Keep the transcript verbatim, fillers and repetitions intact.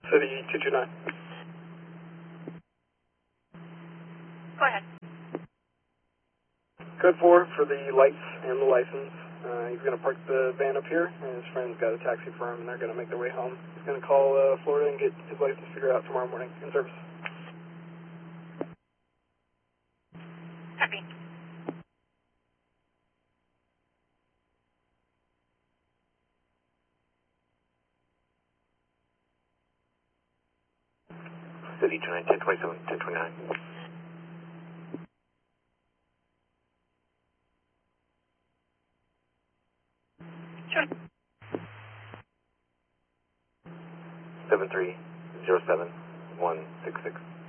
City two two nine. Go ahead. Code four for the lights and the license. Uh, he's going to park the van up here, and his friend's got a taxi for him, and they're going to make their way home. He's going to call uh, Florida and get his license figured out tomorrow morning in service. Copy. City two nine, ten twenty-seven, ten twenty-nine. Sure. seven three zero seven one six six.